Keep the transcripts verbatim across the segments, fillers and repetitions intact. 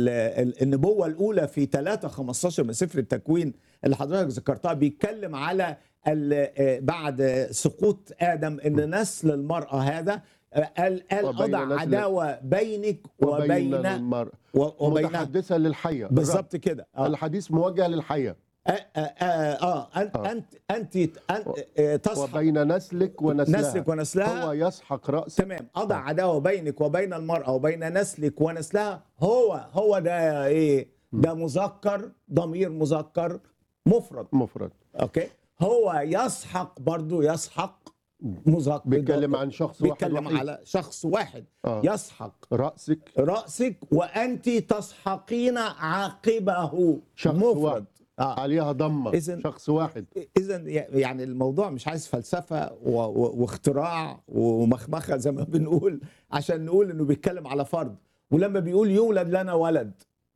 ال- ال- النبوة الأولى في ثلاثة خمستاشر من سفر التكوين اللي حضرتك ذكرتها، بيتكلم على ال- آه، بعد سقوط آدم إن نسل المرأة هذا آه، قال قال وبين أضع نسل عداوة بينك وبين وبين المرء و- وبينها. متحدثة للحية. الرب بالظبط كده. اه الحديث موجه للحية. آه, آه, آه, آه أنت آه. أنت أنت أنت آه، تسحق وبين نسلك ونسلها نسلك ونسلها. هو يسحق رأسك. تمام. أضع آه. عداوة بينك وبين المرأة وبين نسلك ونسلها. هو هو ده إيه؟ ده مذكر، ضمير مذكر مفرد. مفرد. أوكي. هو يسحق، برضو يسحق مذكر، بيتكلم عن شخص واحد بيتكلم وحيد. على شخص واحد. آه. يسحق رأسك رأسك وأنت تسحقين عاقبه. شخص مفرد. واحد. آه. عليها ضمة. إذن شخص واحد. إذا يعني الموضوع مش عايز فلسفة و- و- واختراع ومخمخة زي ما بنقول عشان نقول إنه بيتكلم على فرد. ولما بيقول يولد لنا ولد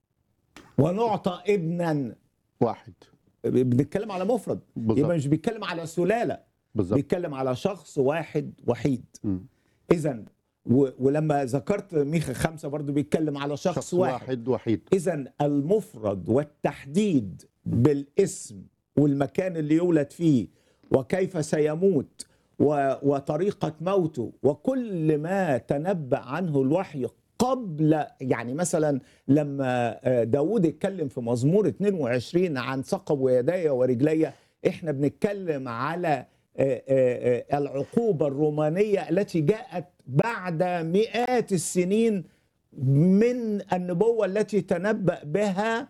ونعطى ابنا، واحد. بنتكلم على مفرد. بالظبط. يبقى مش بيتكلم على سلالة، بالظبط. بيتكلم على شخص واحد وحيد. مم. إذا و- ولما ذكرت ميخا خمسة برضو بيتكلم على شخص, شخص واحد, واحد وحيد. إذا المفرد والتحديد بالاسم والمكان اللي يولد فيه وكيف سيموت و- وطريقة موته وكل ما تنبأ عنه الوحي قبل، يعني مثلا لما آه، داود اتكلم في مزمور اتنين وعشرين عن ثقب يدي ورجلي، احنا بنتكلم على آه، آه، آه، العقوبة الرومانية التي جاءت بعد مئات السنين من النبوة التي تنبأ بها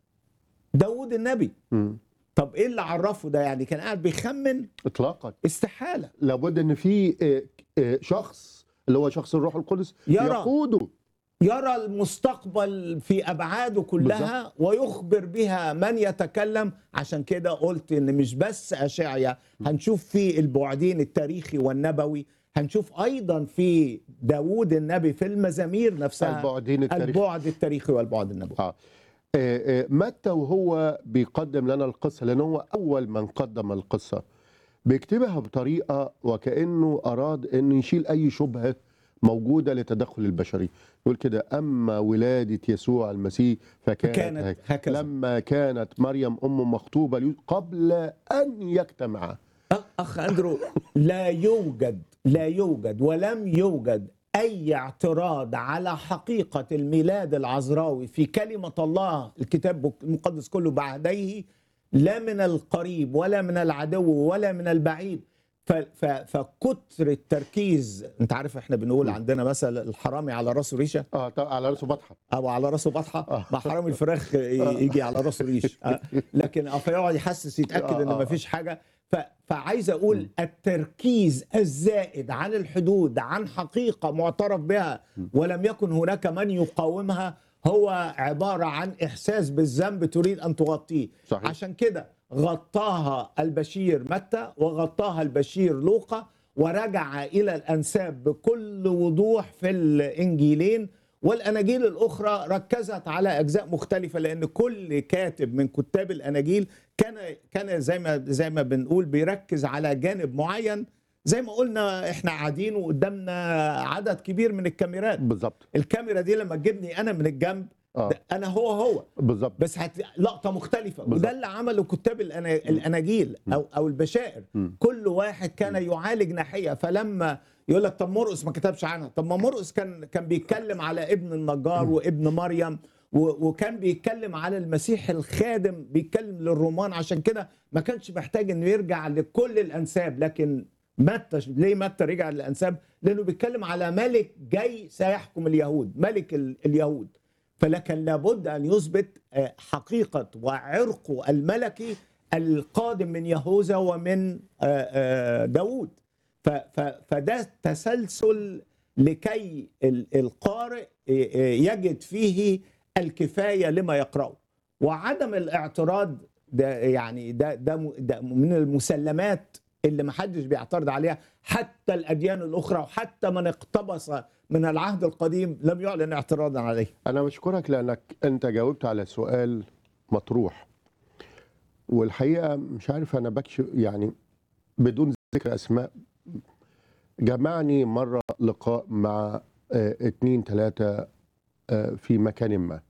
داود النبي. مم. طب ايه اللي عرفه ده؟ يعني كان قاعد بيخمن؟ اطلاقا. استحالة. لابد ان في آه، آه، شخص اللي هو شخص الروح القدس يرى. يقوده. يرى المستقبل في أبعاده كلها بالظبط. ويخبر بها من يتكلم. عشان كده قلت إن مش بس أشعيا، هنشوف في البعدين التاريخي والنبوي، هنشوف أيضا في داود النبي في المزامير نفسها البعدين التاريخي. البعد التاريخي والبعد النبوي. آه. آه، آه، متى وهو بيقدم لنا القصة، لأنه هو أول من قدم القصة، بيكتبها بطريقة وكأنه أراد أنه يشيل أي شبهة موجودة لتدخل البشري. يقول كده: أما ولادة يسوع المسيح فكانت كانت هك- هكذا. لما كانت مريم أم مخطوبة ليوسف قبل أن يجتمعا. أخ أندرو، لا يوجد لا يوجد ولم يوجد أي اعتراض على حقيقة الميلاد العذراوي في كلمة الله. الكتاب المقدس كله بعهديه، لا من القريب ولا من العدو ولا من البعيد. ف- ف- فكتر التركيز، انت عارف احنا بنقول عندنا مثل الحرامي على راسه ريشه آه طبعا على رأسه بطحة. او على راسه بطحه، آه. مع حرامي الفراخ يجي على راسه ريش. آه. لكن اه فيقعد يحسس يتاكد ان آه، آه. مفيش حاجه. ف- فعايز اقول التركيز الزائد عن الحدود عن حقيقه معترف بها ولم يكن هناك من يقاومها هو عباره عن احساس بالذنب تريد ان تغطيه. صحيح. عشان كده غطاها البشير متى وغطاها البشير لوقا، ورجع الى الانساب بكل وضوح في الانجيلين. والاناجيل الاخرى ركزت على اجزاء مختلفه، لان كل كاتب من كتاب الاناجيل كان كان زي ما زي ما بنقول بيركز على جانب معين. زي ما قلنا احنا قاعدين وقدامنا عدد كبير من الكاميرات. بالظبط. الكاميرا دي لما تجيبني انا من الجنب، آه. ده انا هو هو بالظبط. بس هت... لقطه مختلفه. بالظبط. وده اللي عمله كتاب الأنا... الاناجيل او او البشائر. مم. كل واحد كان يعالج ناحيه. فلما يقول لك طب مرقس ما كتبش عنها، طب ما مرقس كان كان بيتكلم على ابن النجار وابن مريم، و... وكان بيتكلم على المسيح الخادم، بيتكلم للرومان. عشان كده ما كانش محتاج انه يرجع لكل الانساب. لكن متى، ليه متى رجع للانساب؟ لانه بيتكلم على ملك جاي سيحكم اليهود، ملك ال... اليهود. فلكن لابد أن يثبت آه، حقيقة وعرقه الملكي القادم من يهوذا ومن آه، آه، داود. ف- ف- فده تسلسل لكي ال- القارئ آه، آه، يجد فيه الكفاية لما يقرأه. وعدم الاعتراض ده يعني ده ده م- ده من المسلمات اللي محدش بيعترض عليها. حتى الأديان الأخرى وحتى من اقتبس من العهد القديم لم يعلن اعتراضا عليه. أنا بشكرك لأنك أنت جاوبت على سؤال مطروح، والحقيقة مش عارف أنا بكشف يعني بدون ذكر أسماء. جمعني مرة لقاء مع آه، اتنين تلاتة آه، في مكان ما،